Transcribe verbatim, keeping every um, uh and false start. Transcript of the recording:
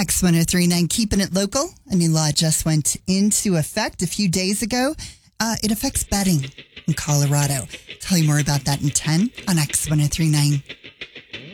X one oh three point nine, keeping it local. A new law just went into effect a few days ago. Uh, it affects betting in Colorado. Tell you more about that in ten on X one oh three point nine.